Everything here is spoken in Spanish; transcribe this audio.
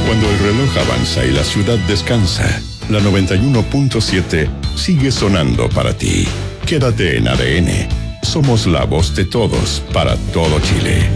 Cuando el reloj avanza y la ciudad descansa, la 91.7 sigue sonando para ti. Quédate en ADN. Somos la voz de todos para todo Chile.